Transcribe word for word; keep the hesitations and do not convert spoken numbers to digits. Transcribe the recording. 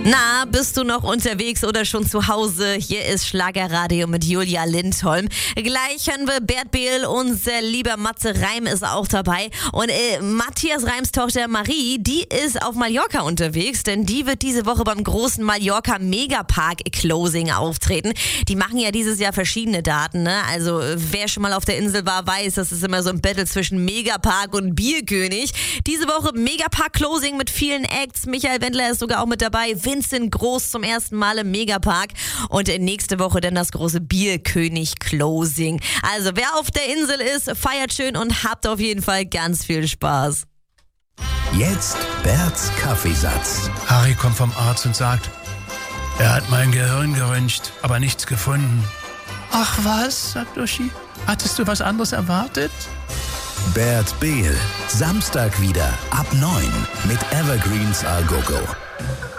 Na, bist du noch unterwegs oder schon zu Hause? Hier ist Schlagerradio mit Julia Lindholm. Gleich hören wir Bert Behl, unser lieber Matze Reim ist auch dabei. Und äh, Matthias Reims Tochter Marie, die ist auf Mallorca unterwegs, denn die wird diese Woche beim großen Mallorca Megapark Closing auftreten. Die machen ja dieses Jahr verschiedene Daten, ne? Also wer schon mal auf der Insel war, weiß, das ist immer so ein Battle zwischen Megapark und Bierkönig. Diese Woche Megapark Closing mit vielen Acts. Michael Wendler ist sogar auch mit dabei. Vincent Groß zum ersten Mal im Megapark und nächste Woche dann das große Bierkönig Closing. Also wer auf der Insel ist, feiert schön und habt auf jeden Fall ganz viel Spaß. Jetzt Berts Kaffeesatz. Harry kommt vom Arzt und sagt, er hat mein Gehirn geröntgt, aber nichts gefunden. Ach was, sagt Uschi, hattest du was anderes erwartet? Bert Behl, Samstag wieder ab neun mit Evergreens Al Gogo.